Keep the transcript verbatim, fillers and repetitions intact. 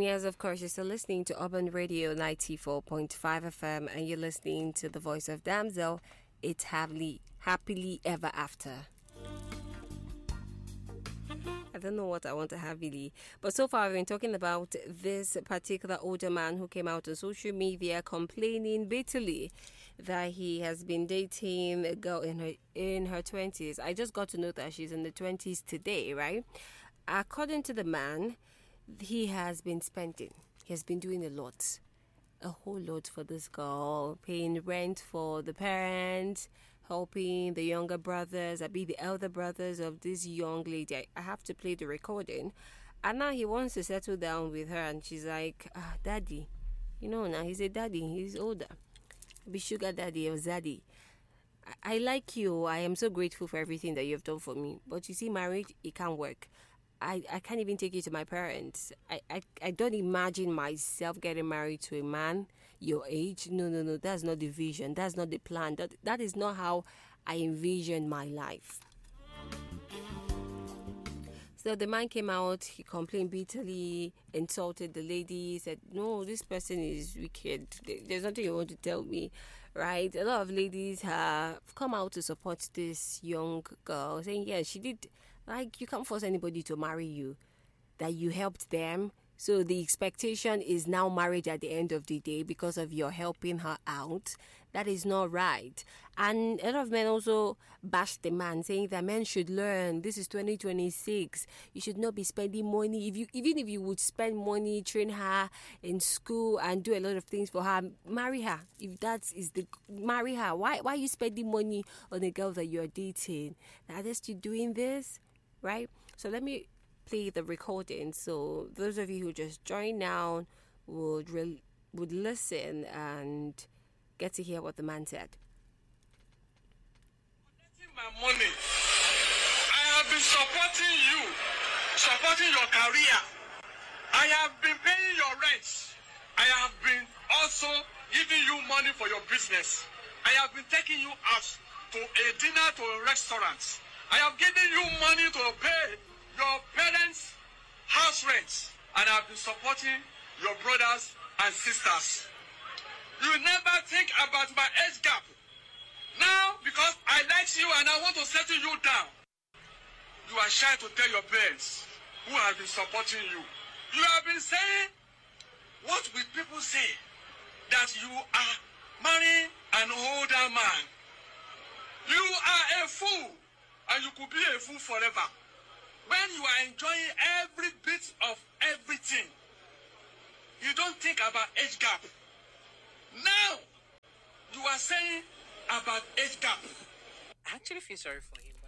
And yes, of course, you're still listening to Urban Radio ninety-four point five F M, and you're listening to the voice of Damsel. It's happily, happily ever after. I don't know what I want to have really, but so far I've been talking about this particular older man who came out on social media complaining bitterly that he has been dating a girl in her in her twenties. I just got to know that she's in the twenties today, right? According to the man, he has been spending. He has been doing a lot, a whole lot for this girl, paying rent for the parents, helping the younger brothers, I be the elder brothers of this young lady. I, I have to play the recording. And now he wants to settle down with her, and she's like, ah, daddy. You know, now he's a daddy, he's older. Be sugar daddy or zaddy. I, I like you. I am so grateful for everything that you've done for me. But you see, marriage, it can't work. I, I can't even take you to my parents. I, I, I don't imagine myself getting married to a man your age. No, no, no. That's not the vision. That's not the plan. That That is not how I envision my life. So the man came out, he complained bitterly, insulted the lady, said, no, this person is wicked. There's nothing you want to tell me, right? A lot of ladies have come out to support this young girl, saying, yes, she did. Like, you can't force anybody to marry you, that you helped them. So the expectation is now marriage at the end of the day because of your helping her out. That is not right. And a lot of men also bash the man, saying that men should learn. This is twenty twenty-six. You should not be spending money. If you, even if you would spend money, train her in school and do a lot of things for her, marry her. If that is the, marry her. Why, why are you spending money on a girl that you're dating? Are they still doing this? Right? So let me play the recording, so those of you who just joined now would re- would listen and get to hear what the man said. My money, I have been supporting you, supporting your career. I have been paying your rent. I have been also giving you money for your business. I have been taking you out to a dinner, to a restaurant. I have given you money to pay your parents' house rent, and I've been supporting your brothers and sisters. You never think about my age gap. Now, because I like you and I want to settle you down, you are shy to tell your parents who have been supporting you. You have been saying, what will people say? That you are marrying an older man. You are a fool, and you could be a fool forever. When you are enjoying every bit of everything, you don't think about age gap. Now, you are saying about age gap. I actually feel sorry for him.